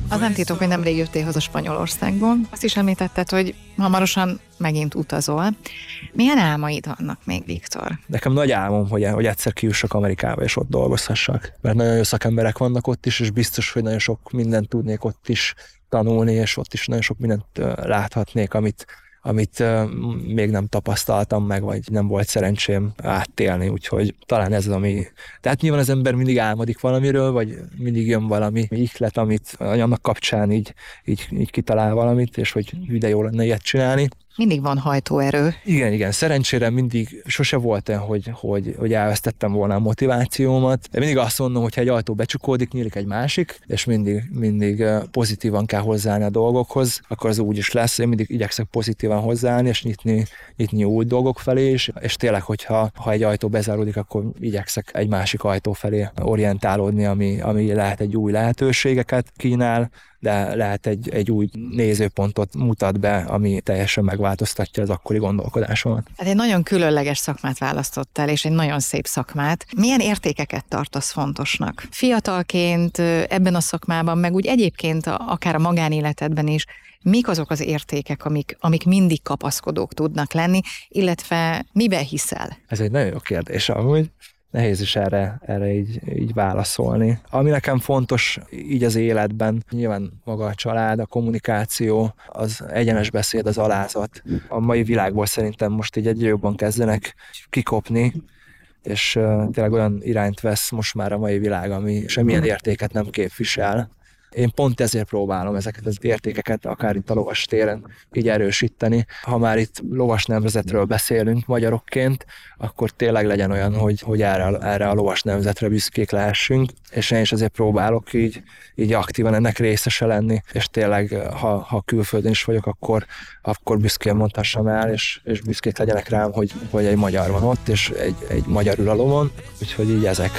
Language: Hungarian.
Az nem titok, hogy nemrég jöttél haza Spanyolországból. Azt is említetted, hogy hamarosan megint utazol. Milyen álmaid vannak még, Viktor? Nekem nagy álmom, hogy egyszer kijussak Amerikába, és ott dolgozhassak. Mert nagyon jó szakemberek vannak ott is, és biztos, hogy nagyon sok mindent tudnék ott is tanulni, és ott is nagyon sok mindent láthatnék, amit még nem tapasztaltam meg, vagy nem volt szerencsém átélni, úgyhogy talán ez az, ami... Tehát nyilván az ember mindig álmodik valamiről, vagy mindig jön valami ihlet, amit annak kapcsán így kitalál valamit, és hogy ide jó lenne ilyet csinálni. Mindig van hajtóerő. Igen, szerencsére mindig sose volt olyan, hogy elvesztettem volna a motivációmat. De mindig azt mondom, hogy ha egy ajtó becsukódik, nyílik egy másik, és mindig pozitívan kell hozzáállni a dolgokhoz, akkor az úgy is lesz. Én mindig igyekszek pozitívan hozzáállni, és nyitni új dolgok felé is, és tényleg, ha egy ajtó bezáródik, akkor igyekszek egy másik ajtó felé orientálódni, ami lehet egy új lehetőségeket kínál, de lehet egy új nézőpontot mutat be, ami teljesen megváltoztatja az akkori gondolkodásomat. Hát egy nagyon különleges szakmát választottál, és egy nagyon szép szakmát. Milyen értékeket tartasz fontosnak? Fiatalként ebben a szakmában, meg úgy egyébként akár a magánéletedben is, mik azok az értékek, amik mindig kapaszkodók tudnak lenni, illetve miben hiszel? Ez egy nagyon jó kérdés amúgy. Nehéz is erre így válaszolni. Ami nekem fontos így az életben, nyilván maga a család, a kommunikáció, az egyenes beszéd, az alázat. A mai világból szerintem most így egyre jobban kezdenek kikopni, és tényleg olyan irányt vesz most már a mai világ, ami semmilyen értéket nem képvisel. Én pont ezért próbálom ezeket az értékeket akár itt a lovastéren így erősíteni. Ha már itt lovas nemzetről beszélünk magyarokként, akkor tényleg legyen olyan, hogy erre a lovas nemzetre büszkék lehessünk, és én is azért próbálok így aktívan ennek részese lenni, és tényleg, ha külföldön is vagyok, akkor büszkén mondhassam el, és büszkék legyenek rám, hogy egy magyar van ott, és egy magyar ül a lovon, úgyhogy így ezek.